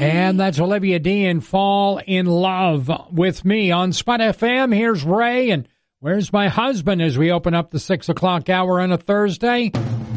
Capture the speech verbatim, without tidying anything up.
And that's Olivia Dean, Fall in Love with Me on Spot F M. Here's Ray and Where's My Husband as we open up the six o'clock hour on a Thursday.